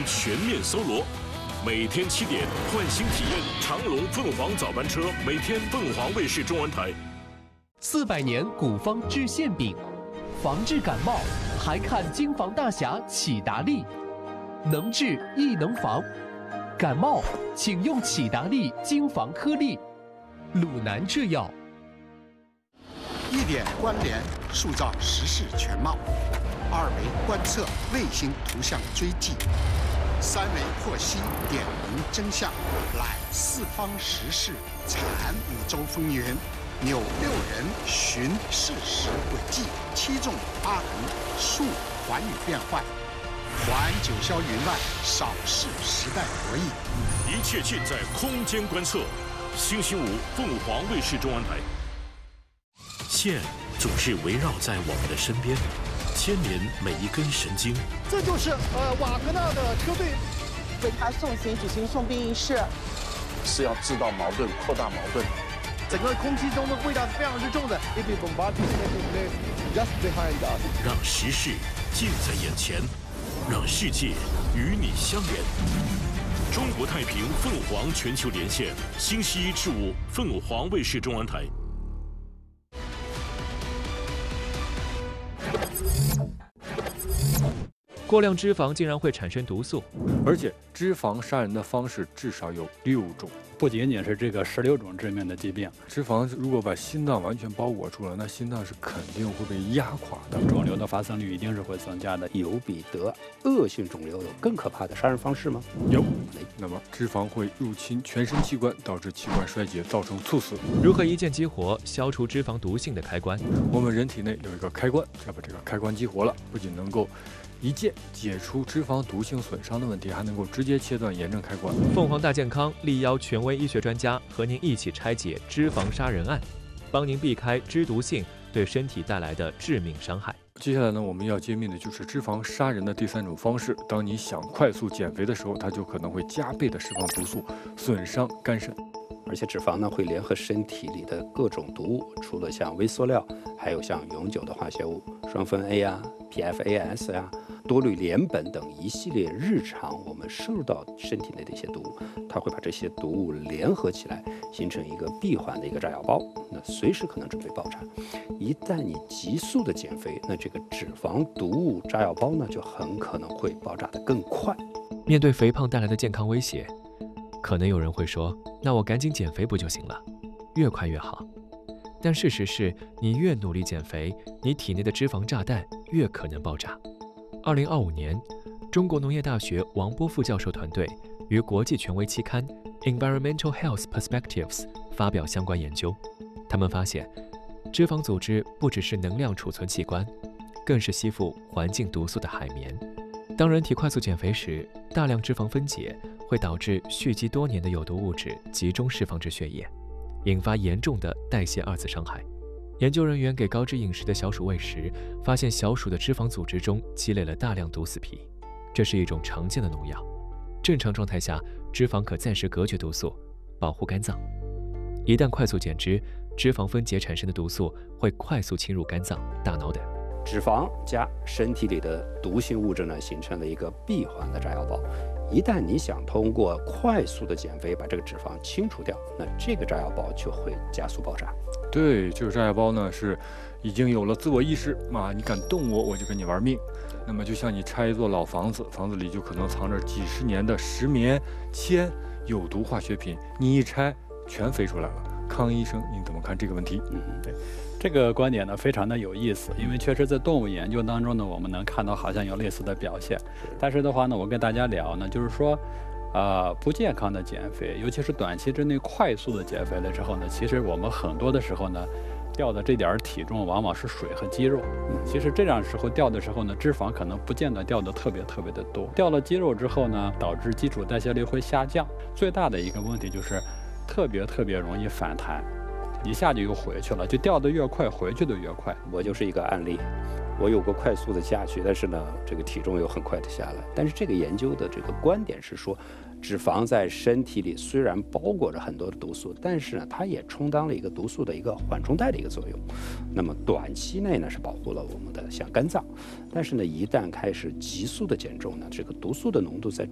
全面搜罗。每天7点，换新体验长隆凤凰早班车，每天凤凰卫视中文台。 400年古方治馅饼，防治感冒还看京房大侠启达利，能治亦能防。感冒请用启达利京房颗粒，鲁南制药。 1点关联，塑造时事全貌；2维观测，卫星图像追迹；3维获悉，点明真相，揽四方时事，阐五洲风云，扭6人寻事实轨迹，7纵8横，述寰宇变幻，还九霄云外，扫视时代博弈。 一切尽在空间观测。星期5，凤凰卫视中文台。线总是围绕在我们的身边，牵连每一根神经。 这就是瓦格纳的车队为他送行举行送殡仪式， 是要制造矛盾，扩大矛盾。 整个空气中的味道是非常之重的。 让时事近在眼前，让世界与你相连。中国太平凤凰全球连线，星期1至5，凤凰卫视中文台。 过量脂肪竟然会产生毒素， 而且脂肪杀人的方式至少有6种， 不仅仅是这个16种致命的疾病。 脂肪如果把心脏完全包裹住了，那心脏是肯定会被压垮的， 肿瘤的发生率一定是会增加的。 有比得恶性肿瘤有更可怕的杀人方式吗？ 有。那么脂肪会入侵全身器官，导致器官衰竭，造成猝死。 如何一键激活消除脂肪毒性的开关？ 我们人体内有一个开关，只要把这个开关激活了，不仅能够一键解除脂肪毒性损伤的问题，还能够直接切断炎症开关。 凤凰大健康力邀权威医学专家和您一起拆解脂肪杀人案，帮您避开脂毒性对身体带来的致命伤害。 接下来呢，我们要揭秘的就是脂肪杀人的第3种方式。当你想快速减肥的时候，它就可能会加倍的释放毒素，损伤肝肾。 而且脂肪呢会联合身体里的各种毒物，除了像微塑料，还有像永久的化学物，双酚 A 啊、PFAS 啊、多氯联苯等一系列日常我们摄入到身体内的一些毒物，它会把这些毒物联合起来，形成一个闭环的一个炸药包，那随时可能准备爆炸。一旦你急速的减肥，那这个脂肪毒物炸药包呢就很可能会爆炸得更快。 面对肥胖带来的健康威胁，可能有人会说，那我赶紧减肥不就行了，越快越好。但事实是，你越努力减肥，你体内的脂肪炸弹越可能爆炸。2025年，中国农业大学王波副教授团队于国际权威期刊《Environmental Health Perspectives》发表相关研究。他们发现，脂肪组织不只是能量储存器官，更是吸附环境毒素的海绵。当人体快速减肥时，大量脂肪分解会导致蓄积多年的有毒物质集中释放至血液，引发严重的代谢2次伤害。研究人员给高脂饮食的小鼠喂食，发现小鼠的脂肪组织中积累了大量毒死皮，这是一种常见的农药。正常状态下，脂肪可暂时隔绝毒素，保护肝脏。一旦快速减脂，脂肪分解产生的毒素会快速侵入肝脏、大脑等。 脂肪加身体里的毒性物质呢，形成了一个闭环的炸药包。一旦你想通过快速的减肥把这个脂肪清除掉，那这个炸药包就会加速爆炸。 对，这个炸药包呢是已经有了自我意识啊，你敢动我，我就跟你玩命。那么就像你拆一座老房子，房子里就可能藏着几十年的石棉、铅、有毒化学品，你一拆全飞出来了。康医生，你怎么看这个问题？ 对。这个观点呢非常的有意思，因为确实在动物研究当中呢，我们能看到好像有类似的表现。但是的话呢，我跟大家聊呢，就是说，不健康的减肥，尤其是短期之内快速的减肥了之后呢，其实我们很多的时候呢，掉的这点体重往往是水和肌肉。其实这样时候掉的时候呢，脂肪可能不见得掉的特别的多。掉了肌肉之后呢，导致基础代谢率会下降。最大的一个问题就是特别容易反弹。一下就又回去了，就掉得越快，回去的越快。 我就是一个案例，我有过快速的下去，但是呢，这个体重又很快的下来。但是这个研究的这个观点是说，脂肪在身体里虽然包裹着很多的毒素，但是呢，它也充当了一个毒素的一个缓冲带的一个作用。那么短期内呢，是保护了我们的像肝脏，但是呢，一旦开始急速的减重呢，这个毒素的浓度在